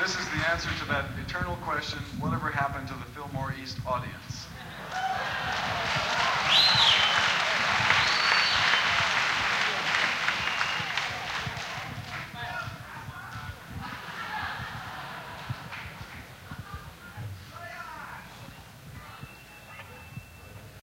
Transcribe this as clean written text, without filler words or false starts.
this is the answer to that eternal question, whatever happened to the Fillmore East audience?